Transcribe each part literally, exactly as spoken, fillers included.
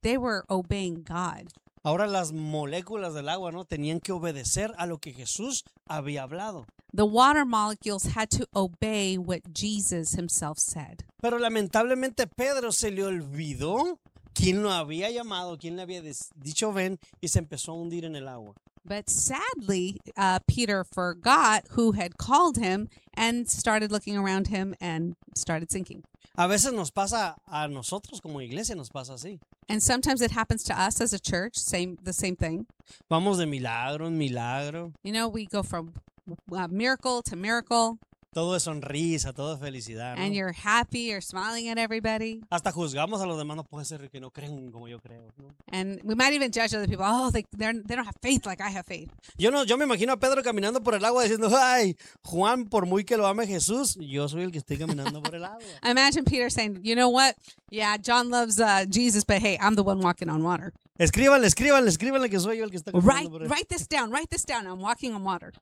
they were obeying God. Ahora las moléculas del agua, ¿no? Tenían que obedecer a lo que Jesús había hablado. The water molecules had to obey what Jesus himself said. Pero lamentablemente Pedro se le olvidó quién lo había llamado, quién le había dicho ven, y se empezó a hundir en el agua. But sadly, uh, Peter forgot who had called him and started looking around him and started sinking. A veces nos pasa a nosotros como iglesia, nos pasa así. And sometimes it happens to us as a church, same the same thing. Vamos de milagro en milagro. You know, we go from uh, miracle to miracle. Todo es sonrisa, todo es felicidad, ¿no? And you're happy, you're smiling at everybody. Hasta juzgamos a los demás, no puede ser que no creen como yo creo, ¿no? And we might even judge other people. Oh, they they're, they don't have faith like I have faith. Yo no, yo me imagino a Pedro caminando por el agua diciendo, ay, Juan, por muy que lo ame Jesús, yo soy el que estoy caminando por el agua. I imagine Peter saying, you know what? Yeah, John loves uh, Jesus, but hey, I'm the one walking on water. Escríbanle, escríbanle, escríbanle que soy yo el que está caminando Write, por el write this down, write this down. I'm walking on water.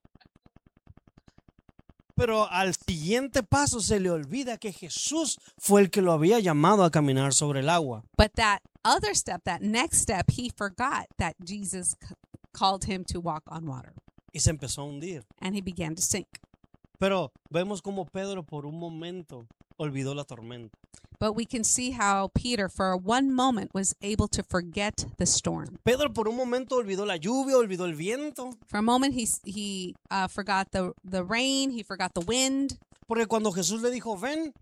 Pero al siguiente paso se le olvida que Jesús fue el que lo había llamado a caminar sobre el agua. But that other step, that next step, he forgot that Jesus c- called him to walk on water. Y se empezó a hundir. And he began to sink. Pero vemos como Pedro por un momento olvidó la tormenta. But we can see how Peter, for one moment, was able to forget the storm. Pedro por un momento olvidó la lluvia, olvidó el viento. For a moment, he he uh, forgot the, the rain, he forgot the wind. Porque cuando Jesús le dijo, ven,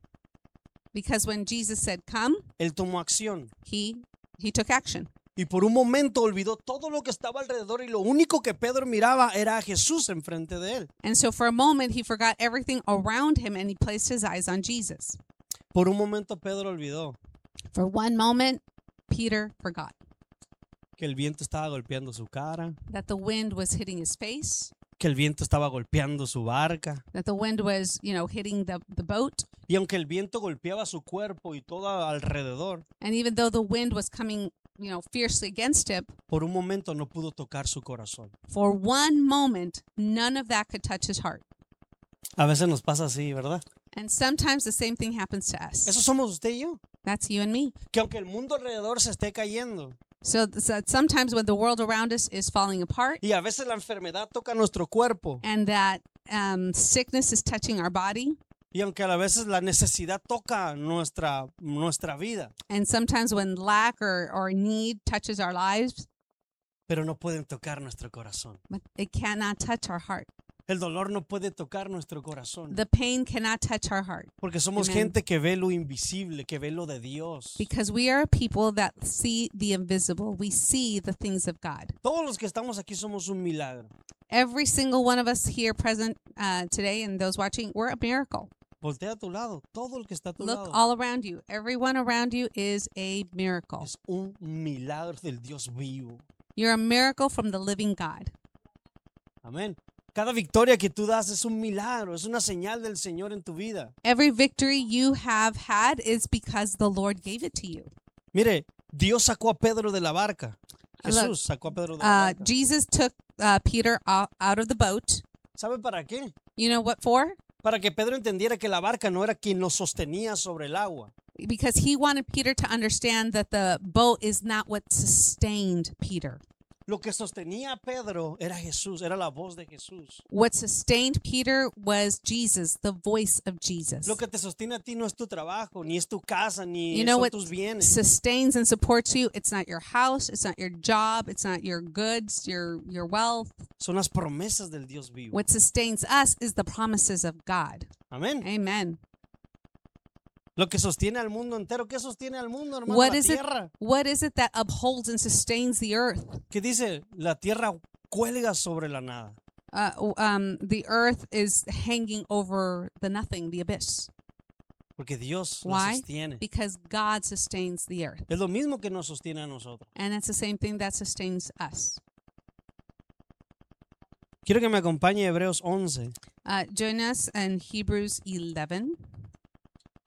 Because when Jesus said, come, él tomó acción. he he took action. Y por un momento olvidó todo lo que estaba alrededor y lo único que Pedro miraba era a Jesús enfrente de él. And so for a moment, he forgot everything around him and he placed his eyes on Jesus. Por un momento Pedro olvidó For one moment, Peter forgot que el viento estaba golpeando su cara, that the wind was hitting his face, que el viento estaba golpeando su barca. that the wind was, you know, hitting the, the boat. Y aunque el viento golpeaba su cuerpo y todo alrededor, And even though the wind was coming, you know, fiercely against him, por un momento no pudo tocar su corazón. for one moment, none of that could touch his heart. A veces nos pasa así, ¿verdad? And sometimes the same thing happens to us. Eso somos usted y yo. That's you and me. Que aunque el mundo alrededor se esté cayendo So, so sometimes when the world around us is falling apart y a veces la enfermedad toca nuestro cuerpo and that um, sickness is touching our body, y aunque a veces la necesidad toca nuestra, nuestra vida, and sometimes when lack or, or need touches our lives, pero no pueden tocar nuestro corazón. but it cannot touch our heart. El dolor no puede tocar nuestro corazón. The pain cannot touch our heart Porque somos Amen. gente que ve lo invisible, que ve lo de Dios. because we are a people that see the invisible. We see the things of God. Todos los que estamos aquí somos un milagro. Every single one of us here present uh, today and those watching, we're a miracle. Voltea a tu lado. Todo el que está a tu Look lado all around you. Everyone around you is a miracle. es un milagro del Dios vivo. You're a miracle from the living God. Amén. Cada victoria que tú das es un milagro, es una señal del Señor en tu vida. Every victory you have had is because the Lord gave it to you. Mire, Dios sacó a Pedro de la barca. Look, Jesús sacó a Pedro de la Uh, barca. Jesus took uh, Peter out, out of the boat. ¿Sabe para qué? You know what for? Para que Pedro entendiera que la barca no era quien lo sostenía sobre el agua. Because he wanted Peter to understand that the boat is not what sustained Peter. Lo que sostenía a Pedro era Jesús, era la voz de Jesús. What sustained Peter was Jesus, the voice of Jesus. Lo que te sostiene a ti no es tu trabajo, ni es tu casa, ni You know son what tus bienes. sustains and supports you? It's not your house, it's not your job, it's not your goods, your your wealth. Son las promesas del Dios vivo. What sustains us is the promises of God. Amén. Amen. Lo que sostiene al mundo entero. ¿Qué sostiene al mundo, hermano? What La is it? tierra. What is it that upholds and sustains the earth? ¿Qué dice? La tierra cuelga sobre la nada. Uh, um, the earth is hanging over the nothing, the abyss. Porque Dios la Why? sostiene. Because God sustains the earth. Es lo mismo que nos sostiene a nosotros. And it's the same thing that sustains us. Quiero que me acompañe a Hebreos once. Uh, join us in Hebrews eleven.